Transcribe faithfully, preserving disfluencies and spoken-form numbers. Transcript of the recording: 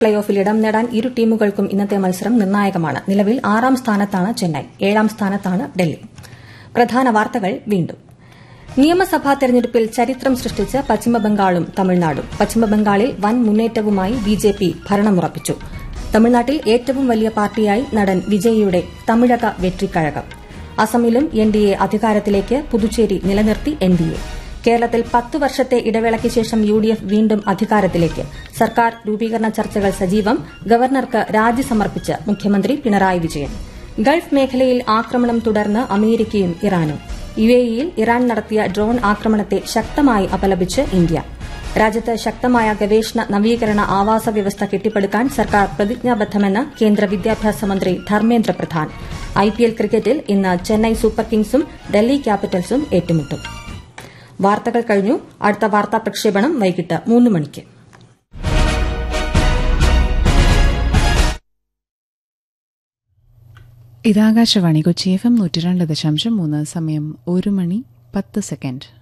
Play ഓഫിൽ ഇടം നേടാൻ ഇരു ടീമുകൾക്കും ഇന്നത്തെ മത്സരം നിർണായകമാണ്. നിലവിൽ ആറാം സ്ഥാനത്താണ് ചെന്നൈ, ഏഴാം സ്ഥാനത്താണ് ഡൽഹി. പ്രധാന വാർത്തകൾ വീണ്ടും. നിയമസഭാ തെരഞ്ഞെടുപ്പിൽ ചരിത്രം സൃഷ്ടിച്ച് പശ്ചിമബംഗാളും തമിഴ്നാടും. പശ്ചിമബംഗാളിൽ വൻ മുന്നേറ്റവുമായി ബിജെപി ഭരണമുറപ്പിച്ചു. തമിഴ്നാട്ടിൽ ഏറ്റവും വലിയ പാർട്ടിയായി നടൻ വിജയിയുടെ തമിഴക വെട്രിക്കഴകം. അസമിലും എൻ ഡി എ അധികാരത്തിലേക്ക്, പുതുച്ചേരി നിലനിർത്തി എൻ ഡി എ. കേരളത്തിൽ പത്തു വർഷത്തെ ഇടവേളയ്ക്ക് ശേഷം യു ഡി എഫ് വീണ്ടും അധികാരത്തിലേക്ക്. സർക്കാർ രൂപീകരണ ചർച്ചകൾ സജീവം. ഗവർണർക്ക് രാജി സമർപ്പിച്ച് മുഖ്യമന്ത്രി പിണറായി വിജയൻ. ഗൾഫ് മേഖലയിൽ ആക്രമണം തുടർന്ന് അമേരിക്കയും ഇറാനും. യു എ ഇയിൽ ഇറാൻ നടത്തിയ ഡ്രോൺ ആക്രമണത്തെ ശക്തമായി അപലപിച്ച് ഇന്ത്യ. രാജ്യത്ത് ശക്തമായ ഗവേഷണ നവീകരണ ആവാസ വ്യവസ്ഥ കെട്ടിപ്പടുക്കാൻ സർക്കാർ പ്രതിജ്ഞാബദ്ധമെന്ന് കേന്ദ്ര വിദ്യാഭ്യാസ മന്ത്രി ധർമ്മേന്ദ്ര പ്രധാൻ. ഐപിഎൽ ക്രിക്കറ്റിൽ ഇന്ന് ചെന്നൈ സൂപ്പർ കിങ്സും ഡൽഹി ക്യാപിറ്റൽസും ഏറ്റുമുട്ടും. വാർത്തകൾ കഴിഞ്ഞു. അടുത്ത വാർത്താ പ്രക്ഷേപണം വൈകിട്ട് മൂന്ന് മണിക്ക്. ഇതാകാശവാണി കൊച്ചി എഫ് എം നൂറ്റി രണ്ട് ദശാംശം മൂന്ന്. സമയം ഒരു മണി പത്ത് സെക്കൻഡ്.